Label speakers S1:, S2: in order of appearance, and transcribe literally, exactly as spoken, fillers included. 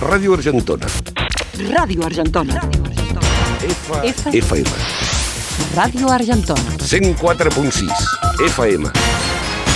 S1: Ràdio Argentona.
S2: Ràdio Argentona.
S1: F... F M.
S2: Ràdio Argentona.
S1: cent quatre punt sis F M.